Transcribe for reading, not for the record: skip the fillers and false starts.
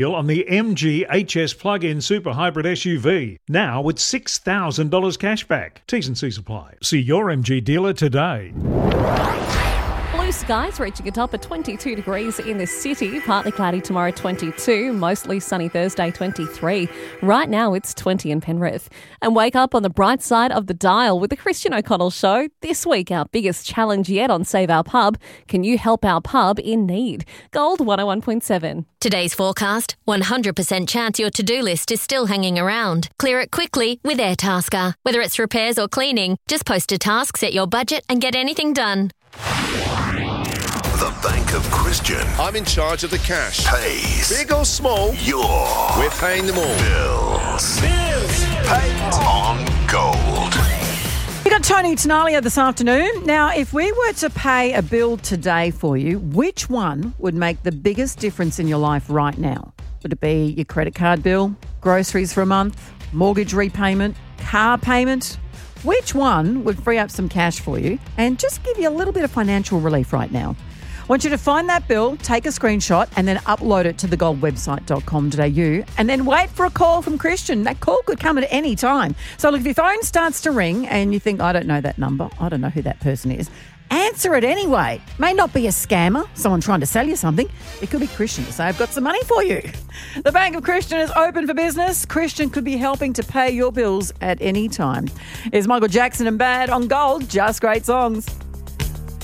On the MG HS plug-in super hybrid SUV, now with $6,000 cash back. T's and C's apply. See your MG dealer today. Blue skies reaching a top of 22 degrees in the city. Partly cloudy tomorrow, 22. Mostly sunny Thursday, 23. Right now, it's 20 in Penrith. And wake up on the bright side of the dial with the Christian O'Connell Show. This week, our biggest challenge yet on Save Our Pub. Can you help our pub in need? Gold 101.7. Today's forecast, 100% chance your to-do list is still hanging around. Clear it quickly with Airtasker. Whether it's repairs or cleaning, just post a task, set your budget and get anything done. The Bank of Christian I'm in charge of the cash. pays Big or small, your we're paying them all. bills. Paid on gold. We got Tony Tenalia this afternoon. Now, if we were to pay a bill today for you, which one would make the biggest difference in your life right now? Would it be your credit card bill, groceries for a month, mortgage repayment, car payment? Which one would free up some cash for you and just give you a little bit of financial relief right now? I want you to find that bill, take a screenshot and then upload it to thegoldwebsite.com.au and then wait for a call from Christian. That call could come at any time. So look, if your phone starts to ring and you think, I don't know that number, I don't know who that person is, answer it anyway. May not be a scammer, someone trying to sell you something. It could be Christian to say, I've got some money for you. The Bank of Christian is open for business. Christian could be helping to pay your bills at any time. Here's Michael Jackson and Bad on Gold. Just great songs.